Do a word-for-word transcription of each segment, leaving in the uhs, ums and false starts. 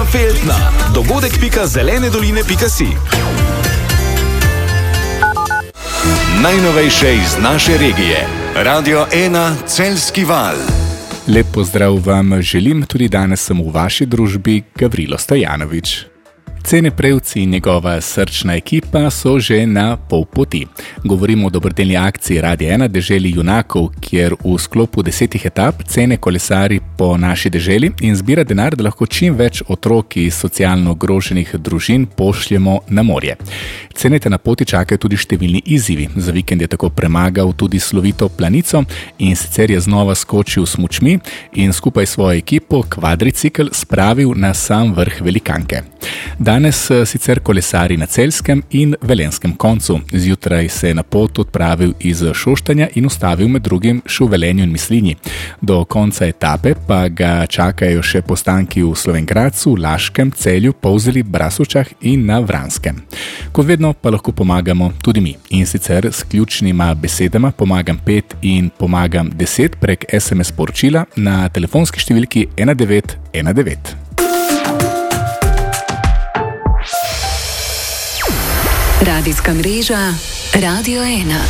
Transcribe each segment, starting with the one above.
Feltna. dogodek pika zelene doline pika si. Najnovejše iz naše regije. Radio ena Celjski val. Lep pozdrav vam želim, tudi danes sem v vaši družbi Gavrilo Stojanovič. Cene Prevci in njegova srčna ekipa so že na pol poti. Govorimo o dobrodelni akciji Radia ena Deželi junakov, kjer v sklopu desetih etap cene kolesari po naši deželi in zbira denar, da lahko čim več otrok iz socialno ogroženih družin pošljemo na morje. Cenete na poti čakajo tudi številni izzivi. Za vikend je tako premagal tudi slovito Planico in sicer je znova skočil s smučmi in skupaj s svojo ekipo kvadricikl spravil na sam vrh velikanke. Danes sicer kolesari na celjskem in velenskem koncu. Zjutraj se je na pot odpravil iz Šoštanja in ustavil med drugim še v Velenju in Mislinji. Do konca etape pa ga čakajo še postanki v Slovenj Gradcu, Laškem, Celju, Polzeli, Brasovčah in na Vranskem. Kot vedno pa lahko pomagamo tudi mi. In sicer s ključnima besedama pomagam pet in pomagam deset prek es em es sporočila na telefonski številki ena devet ena devet. Radijska mreža Radio ena.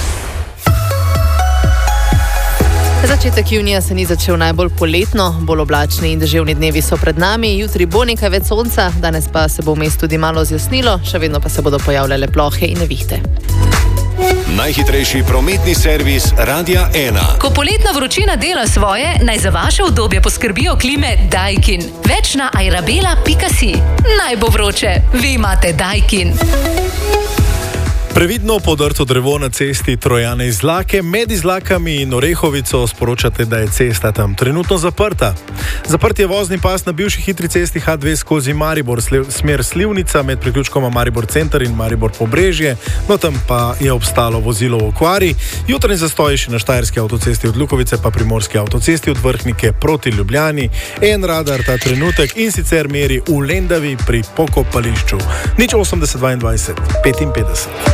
Začetek junija se ni začel najbolj poletno, bolj oblačni in deževni dnevi so pred nami, jutri bo nekaj več sonca, danes pa se bo vmes tudi malo zjasnilo, še vedno pa se bodo pojavljale plohe in nevihte. Najhitrejši prometni servis Radia ena. Ko poletna vročina dela svoje, naj za vaše udobje poskrbijo klime Daikin. Več na airabela pika si. Naj bo vroče, vi imate Daikin. Previdno podrto drevo na cesti Trojane iz Zlake, med Izlakami in Orehovico sporočate, da je cesta tam trenutno zaprta. Zaprt je vozni pas na bivši hitri cesti ha dve skozi Maribor, smer Slivnica med priključkoma Maribor Center in Maribor Pobrežje, no tam pa je obstalo vozilo v okvari. Jutranji zastoj še na Štajerski avtocesti od Lukovice pa Primorski avtocesti od Vrhnike proti Ljubljani. En radar ta trenutek in sicer meri v Lendavi pri pokopališču. Nič osemdeset dvaindvajset petinpetdeset.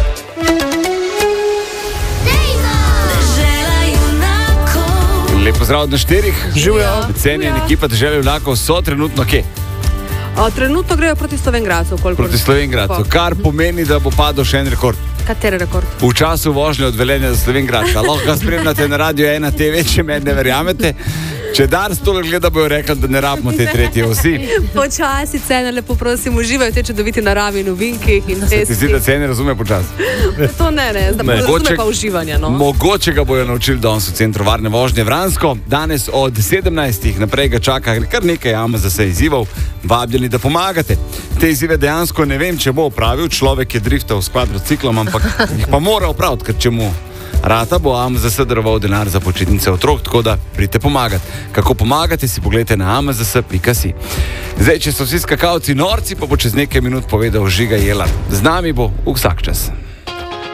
Lep pozdrav na štirih. Živjo. Cenjeni ekipa Dežele junakov so trenutno kje? O, trenutno grejo proti Slovenj Gradcu. Proti Slovenj Gradcu, kar pomeni, da bo padel še en rekord. Kateri rekord? V času vožnje od Velenja do Slovenj Gradca. Lahko ga spremljate na Radio ena te ve, če me ne verjamete. Če Dars tole gleda, bojo rekli, da ne rabimo te tretje osi. Počasi cene, lepo prosim, uživajo te čudoviti naravi in ovinki in testi. Ti si, da cene razume počasi? To ne, ne, da ne. Razume pa uživanja, no. Mogoče ga bojo naučili danes v centru varne vožnje Vransko. Danes od sedemnajstih naprej ga čaka kar nekaj jama za se izzivov. Vabljeni, da pomagate. Te izzive dejansko ne vem, če bo opravil. Človek je driftal s kvadrociklom, ampak jih pa mora opraviti, ker če mu rata bo A M Z S daroval denar za počitnice otrok, tako da pridite pomagati. Kako pomagate, si pogledajte na a m z s pika si. Zdaj, če so vsi skakalci norci, pa bo čez nekaj minut povedal Žiga Jelar. Z nami bo vsak čas.